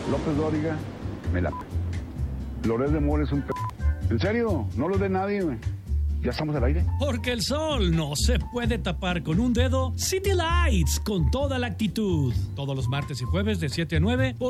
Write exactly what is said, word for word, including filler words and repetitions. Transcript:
López Dóriga me la... Loret de Mola es un... P... En serio, no lo de nadie, güey. ¿Ya estamos al aire? Porque el sol no se puede tapar con un dedo. City Lights, con toda la actitud. Todos los martes y jueves de siete a nueve.